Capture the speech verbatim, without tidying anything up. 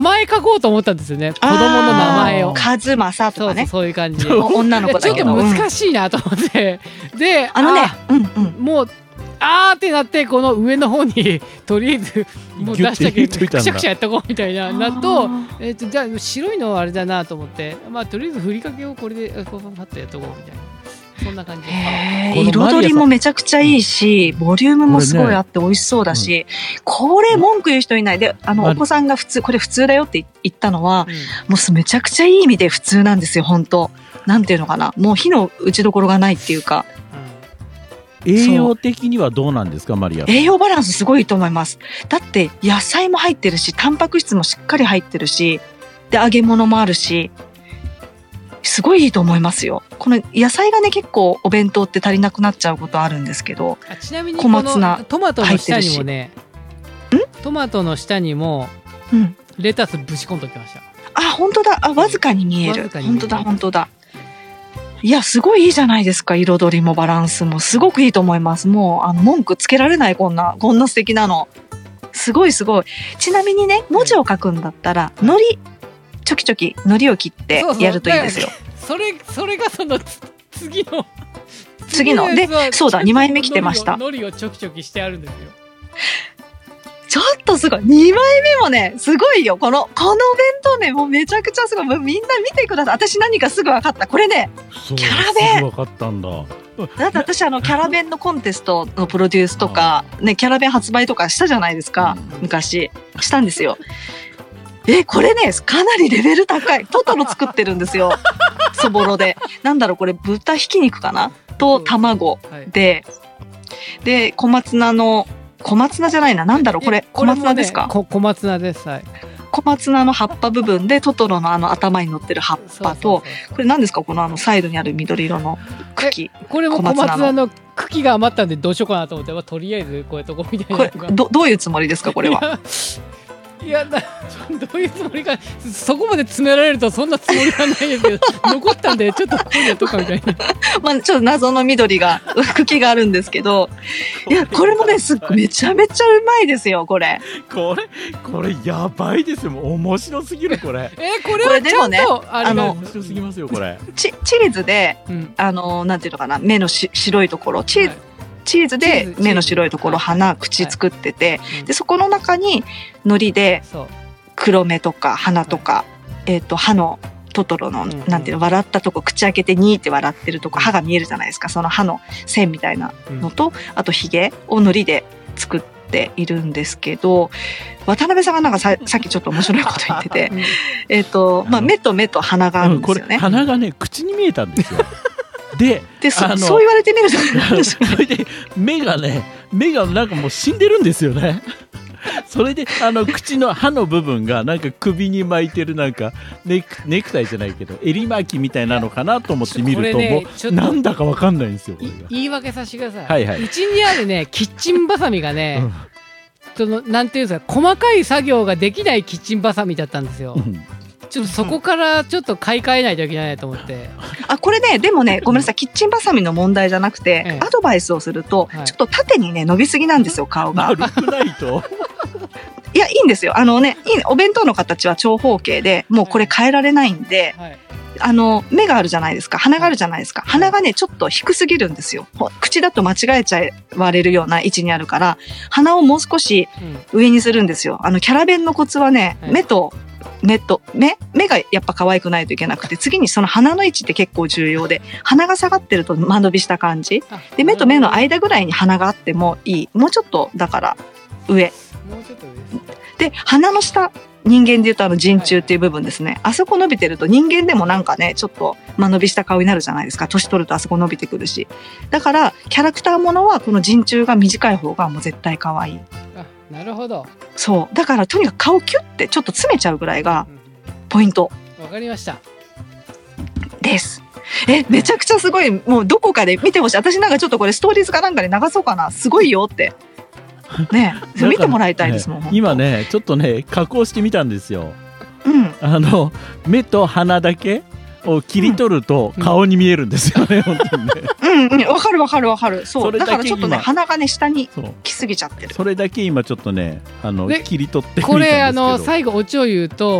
前書こうと思ったんですよね。子供の名前を。 カズマサとかね。 そうそう、そういう感じ。 女の子だけど。 ちょっと難しいなと思って。で、 あのね、うんうん、 もう、あーってなって、この上の方に、とりあえず、もう出したけど、くしゃくしゃやっとこうみたいな、なと、えっと、じゃあ、白いのはあれだなと思って、まあ、とりあえずふりかけをこれで、パッパッとやっとこうみたいな。そんな感じです。 彩りもめちゃくちゃいいし、ボリュームもすごいあって美味しそうだし、これ文句言う人いないで、あのお子さんが普通これ普通だよって言ったのは、もうめちゃくちゃいい意味で普通なんですよ。本当なんていうのかな、もう火の打ちどころがないっていうか。 栄養的にはどうなんですか、マリア。 栄養バランスすごいいいと思います。だって野菜も入ってるし、タンパク質もしっかり入ってるし、で揚げ物もあるし。すごいいいと思いますよ。この野菜がね、結構お弁当って足りなくなっちゃうことあるんですけど、 あ、ちなみにこのトマトの下にもね、トマトの下にもレタスぶち込んでおきました。 あ、本当だ。あ、わずかに見える。本当だ本当だ。いや、すごいいいじゃないですか。彩りもバランスもすごくいいと思います。もうあの文句つけられない、こんなこんな素敵なの。すごいすごい。ちなみにね、文字を書くんだったら海苔チョキチョキ海苔を切ってやるといいですよ。 そうそう、それそれがその次の次ので、そうだ、にまいめ来てました。 海苔をチョキチョキしてあるんですよ。 ちょっとすごい、にまいめもねすごいよ。このこの弁当ね、もうめちゃくちゃすごい。もうみんな見てください。私何かすぐ分かった。これね、キャラ弁。 分かったんだ。 だって私あのキャラ弁のコンテストのプロデュースとかね、キャラ弁発売とかしたじゃないですか。昔したんですよ。え、これね、かなりレベル高い。トトロ作ってるんですよ。そぼろで。なんだろう、これ豚ひき肉かなと卵で、はい、で、小松菜の、小松菜じゃないな、なんだろう、これ、小松菜ですか？ こ小松菜です。はい。 小松菜の葉っぱ部分で、トトロのあの頭に乗ってる葉っぱと、これ何ですか？このあのサイドにある緑色の茎。 これも小松菜の茎が余ったんでどうしようかなと思って、まあ、とりあえずこういうとこみたいな。 これ、ど、どういうつもりですか、これは。 いやだ、どういうつもりか、そこまで詰められるとそんなつもりはないですけど、残ったんでちょっとこういうのとかみたいな。まあちょっと謎の緑が茎があるんですけど、いやこれもね、すっめちゃめちゃうまいですよ、これ。 これこれやばいですよ。もう面白すぎるこれ。 えー、これはちゃんとあれあの面白すぎますよこれ。 チチーズで、うん、あのなんていうのかな、目のし白いところチーズ。はい、チーズで目の白いところ、鼻、口作ってて、はい、でそこの中に海苔で黒目とか鼻とか、はい、えっと歯のトトロの、うんうん、なんていうの、笑ったとこ、口開けてニーって笑ってるとこ、歯が見えるじゃないですか。その歯の線みたいなのと、うん、あとヒゲを海苔で作っているんですけど、渡辺さんがなんか さ, さっきちょっと面白いこと言ってて、うん、えっとまあ目と目と鼻があるんですよね。うん、これ鼻がね口に見えたんですよ。で, で そ, そう言われてみるとそれで目がね目がなんかもう死んでるんですよね。それであの口の歯の部分がなんか首に巻いてるなんか ネ, クネクタイじゃないけど襟巻きみたいなのかなと思って見ると、もうなんだかわかんないんですよ。これが言い訳させてください。 はいはい、 うちにあるねキッチンバサミがね、うん、そのなんていうんですか、細かい作業ができないキッチンバサミだったんですよ。うん、ちょっとそこからちょっと買い替えないといけないと思って、 あ、これね、でもね、ごめんなさい、キッチンバサミの問題じゃなくて、ええ、アドバイスをすると、はい、ちょっと縦にね伸びすぎなんですよ、顔が。 丸くないといや、いいんですよ。あのね、いいお弁当の形は長方形で、もうこれ変えられないんで、はい、あの目があるじゃないですか、鼻があるじゃないですか、鼻がねちょっと低すぎるんですよ。口だと間違えちゃわれるような位置にあるから、鼻をもう少し上にするんですよ。あのキャラ弁のコツはね、はい、目と目と目目がやっぱ可愛くないといけなくて、次にその鼻の位置って結構重要で、鼻が下がってると間延びした感じで、目と目の間ぐらいに鼻があってもいい。もうちょっとだから上もうちょっと上で、鼻の下、人間でいうとあの人中っていう部分ですね、はい、あそこ伸びてると人間でもなんかねちょっと間延びした顔になるじゃないですか。年取るとあそこ伸びてくるし、だからキャラクターものはこの人中が短い方がもう絶対可愛い。 あ、なるほど。 そうだからとにかく顔キュッてちょっと詰めちゃうぐらいがポイント。 わかりましたです。え、めちゃくちゃすごい。もうどこかで見てほしい。私なんかちょっとこれストーリーズかなんかで流そうかな。すごいよってね、見てもらいたいですもん、 ね、今ねちょっとね加工してみたんですよ。 うん、 あの目と鼻だけを切り取ると顔に見えるんですよね、うん、本当にね。 うんうん、わかるわかるわかる。そう。 それだけだからちょっとね、鼻がね、下に来すぎちゃってる。 それだけ今ちょっとね、あの、切り取ってみたんですけど。 これ、あの、最後、オチを言うと、